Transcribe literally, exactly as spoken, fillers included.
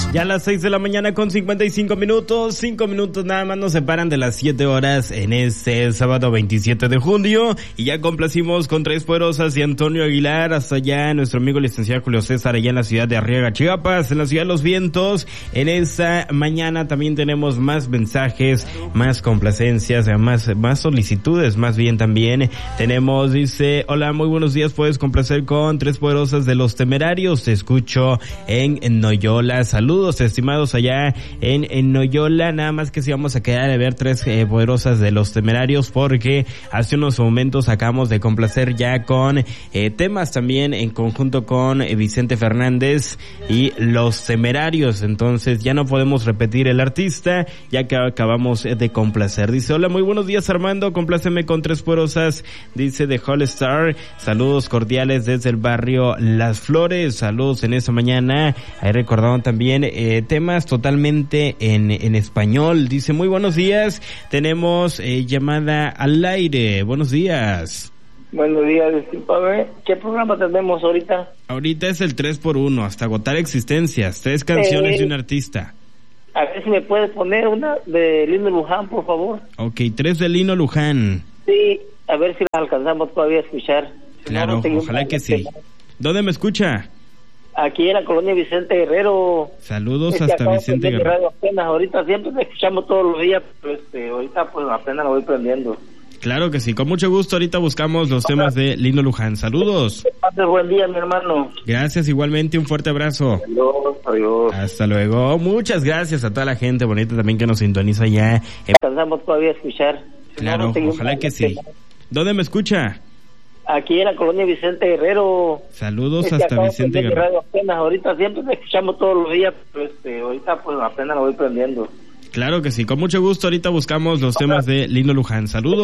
Ya a las seis de la mañana con cincuenta y cinco minutos, cinco minutos nada más nos separan de las siete horas en este sábado veintisiete de junio, y ya complacimos con Tres Poderosas y Antonio Aguilar hasta allá nuestro amigo licenciado Julio César allá en la ciudad de Arriaga, Chiapas, en la ciudad de Los Vientos. En esta mañana también tenemos más mensajes, más complacencias, más, más solicitudes, más bien también tenemos, dice, hola, muy buenos días, puedes complacer con Tres Poderosas de Los Temerarios, te escucho en, en Noyola, saludos. Saludos, estimados allá en, en Noyola. Nada más que si vamos a quedar a ver Tres eh, Poderosas de Los Temerarios, porque hace unos momentos acabamos de complacer ya con eh, temas también en conjunto con eh, Vicente Fernández y Los Temerarios. Entonces ya no podemos repetir el artista, ya que acabamos de complacer. Dice, hola, muy buenos días, Armando, compláceme con Tres Poderosas, dice de All Star. Saludos cordiales desde el barrio Las Flores. Saludos en esta mañana. Ahí recordaron también Eh, temas totalmente en, en español. Dice, muy buenos días, tenemos eh, llamada al aire. Buenos días. Buenos días, discúlpame, ¿qué programa tenemos ahorita? Ahorita es el tres por uno, hasta agotar existencias, tres canciones eh, de un artista. A ver si me puedes poner una de Lino Luján, por favor. Ok, tres de Lino Luján. Sí, a ver si la alcanzamos todavía a escuchar. Claro, no, ojalá que sí. ¿Dónde me escucha? Aquí en la colonia Vicente Guerrero. Saludos es hasta Vicente Guerrero. Apenas, ahorita siempre te escuchamos todos los días, pero este, ahorita pues apenas lo voy prendiendo. Claro que sí, con mucho gusto. Ahorita buscamos los temas de Lino Luján. Saludos. Que pases buen día, mi hermano. Gracias, igualmente, un fuerte abrazo. Adiós, adiós. Hasta luego. Muchas gracias a toda la gente bonita también que nos sintoniza ya. Alcanzamos todavía a escuchar. Claro, no, ojalá que sí. ¿Dónde me escucha? Aquí en la colonia Vicente Guerrero. Saludos es hasta Vicente Guerrero. Apenas, ahorita siempre te escuchamos todos los días, pero este, ahorita pues apenas lo voy prendiendo. Claro que sí, con mucho gusto. Ahorita buscamos los temas de Lino Luján. Saludos.